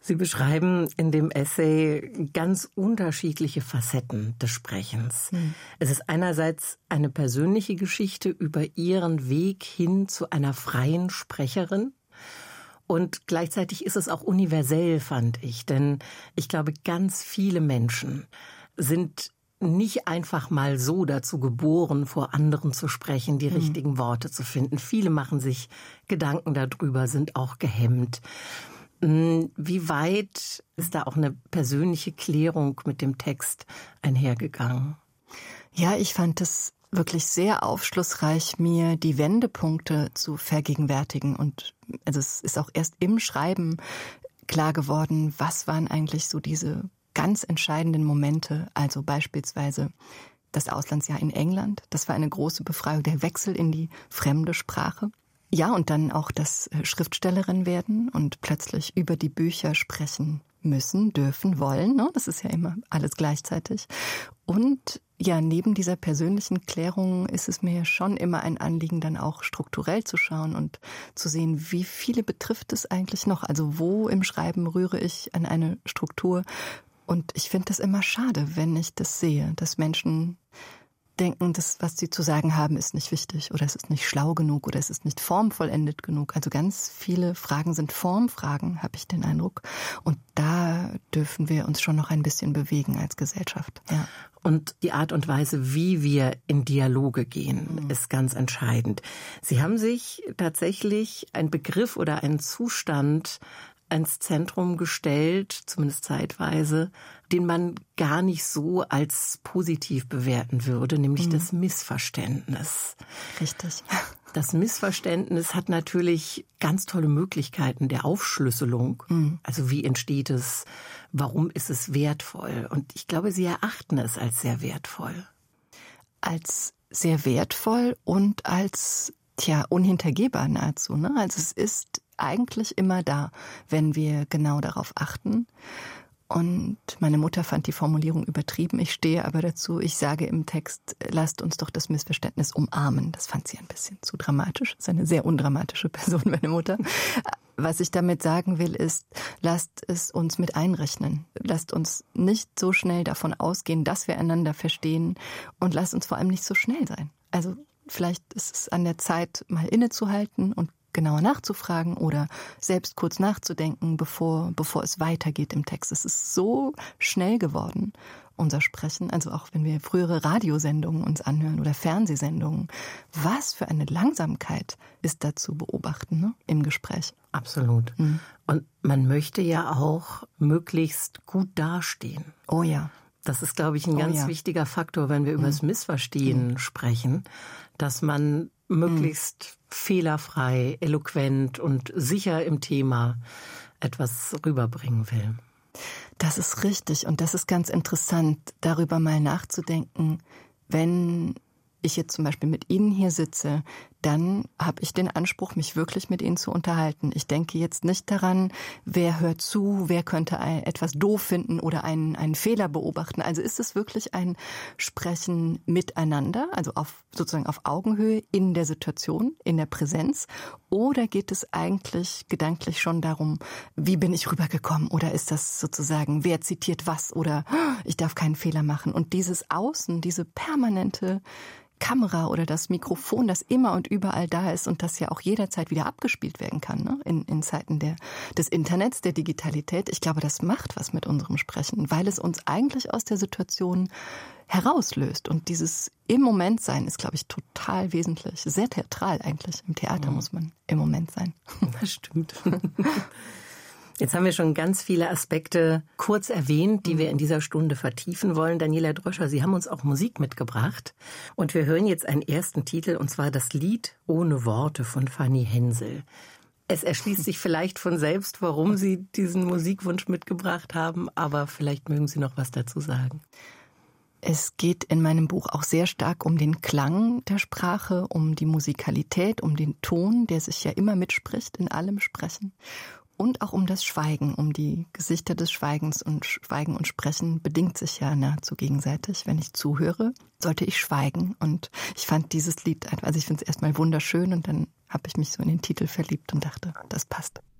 Sie beschreiben in dem Essay ganz unterschiedliche Facetten des Sprechens. Es ist einerseits eine persönliche Geschichte über Ihren Weg hin zu einer freien Sprecherin. Und gleichzeitig ist es auch universell, fand ich. Denn ich glaube, ganz viele Menschen sind nicht einfach mal so dazu geboren, vor anderen zu sprechen, die richtigen Worte zu finden. Viele machen sich Gedanken darüber, sind auch gehemmt. Wie weit ist da auch eine persönliche Klärung mit dem Text einhergegangen? Ja, ich fand es wirklich sehr aufschlussreich, mir die Wendepunkte zu vergegenwärtigen. Und also es ist auch erst im Schreiben klar geworden, was waren eigentlich so diese ganz entscheidenden Momente. Also beispielsweise das Auslandsjahr in England. Das war eine große Befreiung, der Wechsel in die fremde Sprache. Ja, und dann auch das Schriftstellerin werden und plötzlich über die Bücher sprechen müssen, dürfen, wollen. Ne? Das ist ja immer alles gleichzeitig. Und ja, neben dieser persönlichen Klärung ist es mir schon immer ein Anliegen, dann auch strukturell zu schauen und zu sehen, wie viele betrifft es eigentlich noch? Also wo im Schreiben rühre ich an eine Struktur? Und ich finde das immer schade, wenn ich das sehe, dass Menschen denken, das, was sie zu sagen haben, ist nicht wichtig oder es ist nicht schlau genug oder es ist nicht formvollendet genug. Also ganz viele Fragen sind Formfragen, habe ich den Eindruck. Und da dürfen wir uns schon noch ein bisschen bewegen als Gesellschaft. Ja. Und die Art und Weise, wie wir in Dialoge gehen, ist ganz entscheidend. Sie haben sich tatsächlich einen Begriff oder einen Zustand ins Zentrum gestellt, zumindest zeitweise, den man gar nicht so als positiv bewerten würde, nämlich das Missverständnis. Richtig. Das Missverständnis hat natürlich ganz tolle Möglichkeiten der Aufschlüsselung. Also wie entsteht es? Warum ist es wertvoll? Und ich glaube, Sie erachten es als sehr wertvoll. Als sehr wertvoll und als, unhintergehbar nahezu, ne? Also es ist eigentlich immer da, wenn wir genau darauf achten. Und meine Mutter fand die Formulierung übertrieben. Ich stehe aber dazu, ich sage im Text, lasst uns doch das Missverständnis umarmen. Das fand sie ein bisschen zu dramatisch. Das ist eine sehr undramatische Person, meine Mutter. Was ich damit sagen will, ist, lasst es uns mit einrechnen. Lasst uns nicht so schnell davon ausgehen, dass wir einander verstehen und lasst uns vor allem nicht so schnell sein. Also vielleicht ist es an der Zeit, mal innezuhalten und genauer nachzufragen oder selbst kurz nachzudenken, bevor es weitergeht im Text. Es ist so schnell geworden, unser Sprechen. Also auch wenn wir frühere Radiosendungen uns anhören oder Fernsehsendungen. Was für eine Langsamkeit ist da zu beobachten, ne, im Gespräch. Absolut. Und man möchte ja auch möglichst gut dastehen. Oh ja. Das ist, glaube ich, ein ganz wichtiger Faktor, wenn wir über das Missverstehen sprechen, dass man möglichst fehlerfrei, eloquent und sicher im Thema etwas rüberbringen will. Das ist richtig und das ist ganz interessant, darüber mal nachzudenken, wenn ich jetzt zum Beispiel mit Ihnen hier sitze, dann habe ich den Anspruch, mich wirklich mit Ihnen zu unterhalten. Ich denke jetzt nicht daran, wer hört zu, wer könnte etwas doof finden oder einen Fehler beobachten. Also ist es wirklich ein Sprechen miteinander, also sozusagen auf Augenhöhe in der Situation, in der Präsenz? Oder geht es eigentlich gedanklich schon darum, wie bin ich rübergekommen? Oder ist das sozusagen, wer zitiert was? Oder ich darf keinen Fehler machen. Und dieses Außen, diese permanente Kamera oder das Mikrofon, das immer und überall da ist und das ja auch jederzeit wieder abgespielt werden kann, ne? In Zeiten des Internets, der Digitalität. Ich glaube, das macht was mit unserem Sprechen, weil es uns eigentlich aus der Situation herauslöst. Und dieses im Moment sein ist, glaube ich, total wesentlich. Sehr theatral eigentlich. Im Theater muss man im Moment sein. Das stimmt. Jetzt haben wir schon ganz viele Aspekte kurz erwähnt, die wir in dieser Stunde vertiefen wollen. Daniela Dröscher, Sie haben uns auch Musik mitgebracht. Und wir hören jetzt einen ersten Titel, und zwar das Lied Ohne Worte von Fanny Hensel. Es erschließt sich vielleicht von selbst, warum Sie diesen Musikwunsch mitgebracht haben, aber vielleicht mögen Sie noch was dazu sagen. Es geht in meinem Buch auch sehr stark um den Klang der Sprache, um die Musikalität, um den Ton, der sich ja immer mitspricht in allem Sprechen. Und auch um das Schweigen, um die Gesichter des Schweigens, und Schweigen und Sprechen bedingt sich ja nahezu gegenseitig. Wenn ich zuhöre, sollte ich schweigen. Und ich fand dieses Lied, also ich finde es erstmal wunderschön und dann habe ich mich so in den Titel verliebt und dachte, das passt.